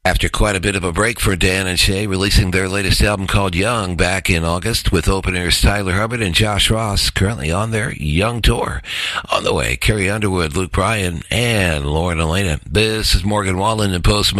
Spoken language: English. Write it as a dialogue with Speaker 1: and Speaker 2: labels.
Speaker 1: After quite a bit of a break for Dan and Shay, releasing their latest album called Young back in August with openers Tyler Hubbard and Josh Ross, currently on their Young tour. On the way, Carrie Underwood, Luke Bryan, and Lauren Elena. This is Morgan Wallen and Post